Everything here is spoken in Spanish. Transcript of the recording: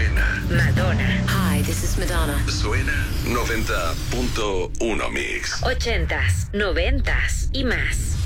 Selena. Madonna. Hi, this is Madonna. Suena 90.1 Mix. 80s, 90s y más.